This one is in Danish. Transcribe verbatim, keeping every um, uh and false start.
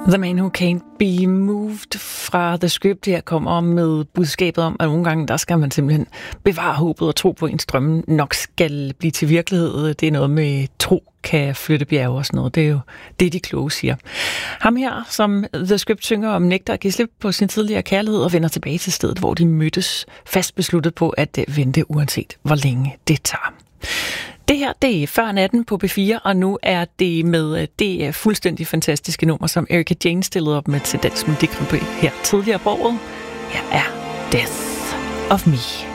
The Man Who Can't Be Moved fra The Script her kommer med budskabet om, at nogle gange der skal man simpelthen bevare håbet og tro på, at ens drømme nok skal blive til virkelighed. Det er noget med tro kan flytte bjerge og sådan noget. Det er jo det, de kloge siger. Ham her, som The Script synger om, nægter at give slip på sin tidligere kærlighed og vender tilbage til stedet, hvor de mødtes, fast besluttet på at vente, uanset hvor længe det tager. Det her, det er Før natten på P fire, og nu er det med det fuldstændig fantastiske nummer, som Erika Jane stillede op med til Dansk Melodi Grand Prix her tidligere på året. Her er Death of Me.